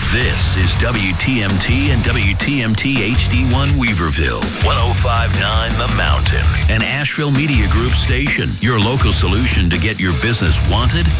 This is WTMT and WTMT HD1 Weaverville, 105.9 The Mountain, an Asheville Media Group station, your local solution to get your business wanted,